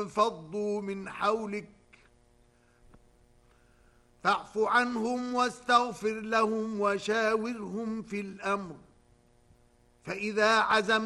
انفضوا من حولك فاعف عنهم واستغفر لهم وشاورهم في الأمر فإذا عزمت